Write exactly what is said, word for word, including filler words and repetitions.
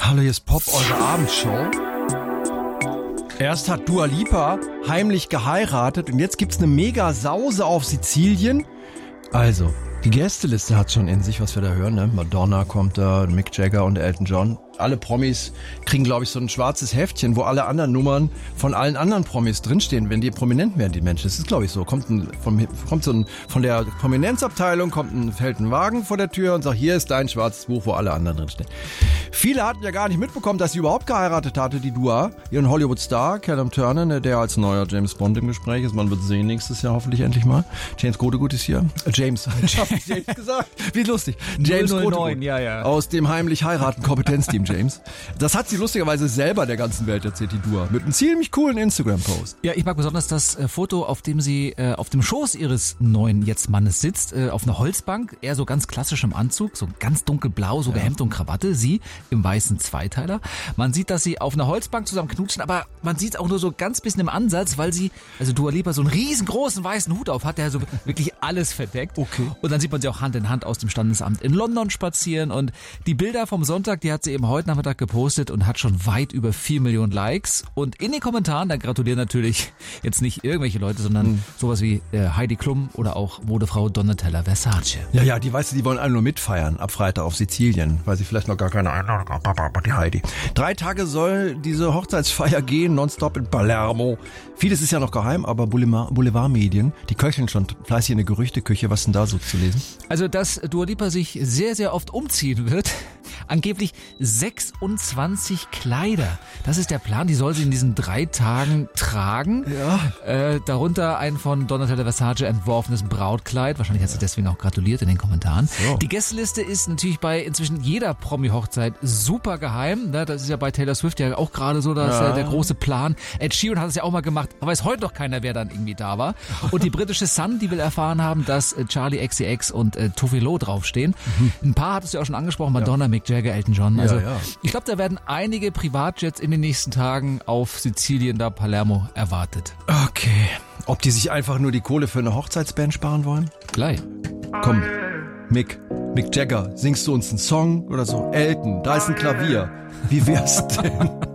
Hallo, hier ist Pop, eure Abendshow. Erst hat Dua Lipa heimlich geheiratet und jetzt gibt's eine mega Sause auf Sizilien. Also, die Gästeliste hat schon in sich, was wir da hören, ne? Madonna kommt da, Mick Jagger und Elton John. Alle Promis kriegen, glaube ich, so ein schwarzes Heftchen, wo alle anderen Nummern von allen anderen Promis drinstehen, wenn die prominent werden, die Menschen. Das ist, glaube ich, so. Kommt, ein, vom, kommt so ein, von der Prominenzabteilung kommt ein, fällt ein Wagen vor der Tür und sagt, hier ist dein schwarzes Buch, wo alle anderen drinstehen. Viele hatten ja gar nicht mitbekommen, dass sie überhaupt geheiratet hatte, die Dua. Ihren Hollywood-Star, Callum Turner, der als neuer James Bond im Gespräch ist. Man wird sehen nächstes Jahr hoffentlich endlich mal. James Godegut ist hier. Äh, James. Ich hab James gesagt. Wie lustig. James null null neun, Godegut. ja, ja. Aus dem heimlich heiraten Kompetenzteam James. Das hat sie lustigerweise selber der ganzen Welt erzählt, die Dua. Mit einem ziemlich coolen Instagram-Post. Ja, ich mag besonders das äh, Foto, auf dem sie äh, auf dem Schoß ihres neuen jetzt Mannes sitzt, äh, auf einer Holzbank, eher so ganz klassisch im Anzug, so ganz dunkelblau, so ja. Hemd und Krawatte, sie im weißen Zweiteiler. Man sieht, dass sie auf einer Holzbank zusammen knutschen, aber man sieht es auch nur so ganz bisschen im Ansatz, weil sie, also Dua Lipa, so einen riesengroßen weißen Hut auf hat, der so wirklich alles verdeckt. Okay. Und dann sieht man sie auch Hand in Hand aus dem Standesamt in London spazieren und die Bilder vom Sonntag, die hat sie eben heute Nachmittag gepostet und hat schon weit über vier Millionen Likes. Und in den Kommentaren, da gratulieren natürlich jetzt nicht irgendwelche Leute, sondern mhm. sowas wie äh, Heidi Klum oder auch Modefrau Donatella Versace. Ja, ja, die weißt du, die wollen alle nur mitfeiern ab Freitag auf Sizilien, weil sie vielleicht noch gar keine Einladung haben. Aber die Heidi. Drei Tage soll diese Hochzeitsfeier gehen, nonstop in Palermo. Vieles ist ja noch geheim, aber Boulevard, Boulevardmedien, die köcheln schon fleißig in der Gerüchteküche. Was ist denn da so zu lesen? Also, dass Dua Lipa sich sehr, sehr oft umziehen wird. Angeblich sechsundzwanzig Kleider. Das ist der Plan, die soll sie in diesen drei Tagen tragen. Ja. Äh, darunter ein von Donatella Versace entworfenes Brautkleid. Wahrscheinlich hat sie deswegen auch gratuliert in den Kommentaren. So. Die Gästeliste ist natürlich bei inzwischen jeder Promi-Hochzeit super geheim. Das ist ja bei Taylor Swift ja auch gerade so, dass ja. der große Plan. Ed Sheeran hat es ja auch mal gemacht, aber weiß heute noch keiner, wer dann irgendwie da war. Und die britische Sun, die will erfahren haben, dass Charli X C X und äh, Tove Lo draufstehen. Mhm. Ein paar hattest du ja auch schon angesprochen, Madonna, ja. Mick Jagger, Elton John. Also ja, ja. ich glaube, da werden einige Privatjets in den nächsten Tagen auf Sizilien, da Palermo, erwartet. Okay. Ob die sich einfach nur die Kohle für eine Hochzeitsband sparen wollen? Gleich. Komm, Mick, Mick Jagger, singst du uns einen Song oder so? Elton, da ist ein Klavier. Wie wär's denn?